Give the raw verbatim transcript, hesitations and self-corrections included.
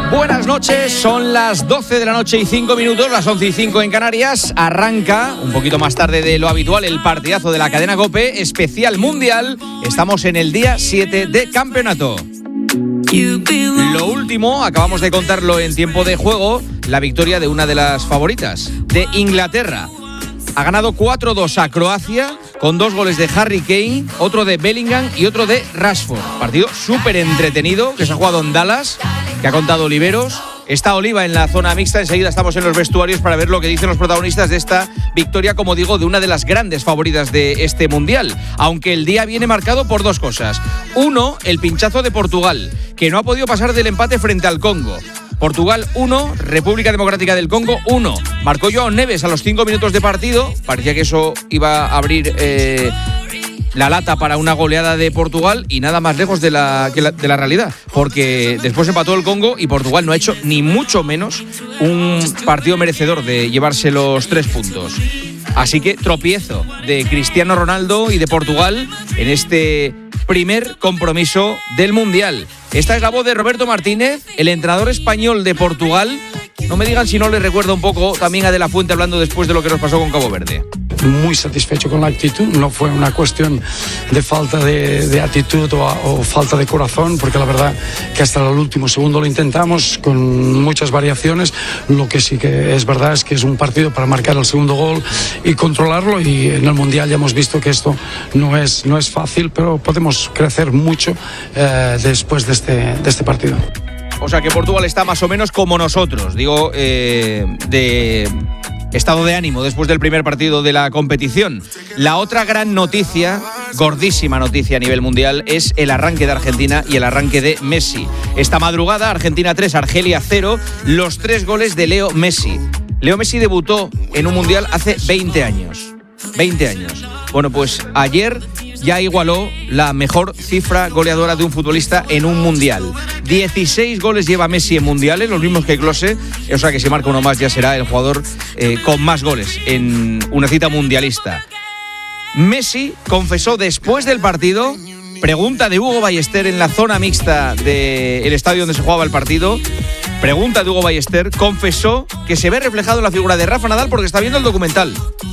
Buenas noches, son las doce de la noche y cinco minutos, las once y cinco en Canarias. Arranca, un poquito más tarde de lo habitual, el partidazo de la cadena COPE, especial mundial. Estamos en el día siete de campeonato. Lo último, acabamos de contarlo en tiempo de juego, la victoria de una de las favoritas, de Inglaterra. Ha ganado cuatro dos a Croacia, con dos goles de Harry Kane, otro de Bellingham y otro de Rashford. Partido súper entretenido, que se ha jugado en Dallas, que ha contado Oliveros. Está Oliva en la zona mixta, enseguida estamos en los vestuarios para ver lo que dicen los protagonistas de esta victoria, como digo, de una de las grandes favoritas de este Mundial. Aunque el día viene marcado por dos cosas. Uno, el pinchazo de Portugal, que no ha podido pasar del empate frente al Congo. Portugal uno, República Democrática del Congo uno. Marcó Joao Neves a los cinco minutos de partido. Parecía que eso iba a abrir eh, la lata para una goleada de Portugal, y nada más lejos de la, que la, de la realidad, porque después empató el Congo y Portugal no ha hecho ni mucho menos un partido merecedor de llevarse los tres puntos. Así que tropiezo de Cristiano Ronaldo y de Portugal en este primer compromiso del Mundial. Esta es la voz de Roberto Martínez, el entrenador español de Portugal. No me digan si no le recuerda un poco también a De La Fuente, hablando después de lo que nos pasó con Cabo Verde. Muy satisfecho con la actitud, no fue una cuestión de falta de, de actitud o, o falta de corazón, porque la verdad que hasta el último segundo lo intentamos con muchas variaciones. Lo que sí que es verdad es que es un partido para marcar el segundo gol y controlarlo, y en el Mundial ya hemos visto que esto no es, no es fácil, pero podemos crecer mucho eh, después de este, de este partido. O sea que Portugal está más o menos como nosotros, digo, eh, de estado de ánimo después del primer partido de la competición. La otra gran noticia, gordísima noticia a nivel mundial, es el arranque de Argentina y el arranque de Messi. Esta madrugada, Argentina tres, Argelia cero, los tres goles de Leo Messi. Leo Messi debutó en un mundial hace veinte años. veinte años. Bueno, pues ayer ya igualó la mejor cifra goleadora de un futbolista en un mundial. dieciséis goles lleva Messi en mundiales, los mismos que Klose, o sea que si marca uno más ya será el jugador eh, con más goles en una cita mundialista. Messi confesó después del partido, pregunta de Hugo Ballester en la zona mixta del estadio donde se jugaba el partido, pregunta de Hugo Ballester, confesó que se ve reflejado en la figura de Rafa Nadal porque está viendo el documental.